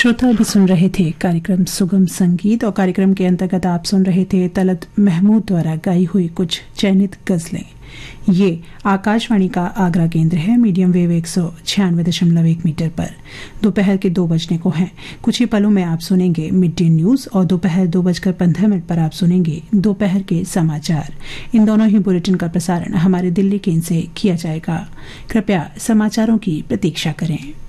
श्रोता अभी सुन रहे थे कार्यक्रम सुगम संगीत और कार्यक्रम के अंतर्गत आप सुन रहे थे तलत महमूद द्वारा गाई हुई कुछ चयनित गजलें। ये आकाशवाणी का आगरा केंद्र है। मीडियम वेव 196.1 मीटर पर दोपहर के 2 बजने को हैं। कुछ ही पलों में आप सुनेंगे मिड डे न्यूज और दोपहर 2:15 पर आप सुनेंगे दोपहर के समाचार। इन दोनों ही बुलेटिन का प्रसारण हमारे दिल्ली केंद्र से किया जाएगा। कृपया समाचारों की प्रतीक्षा करें।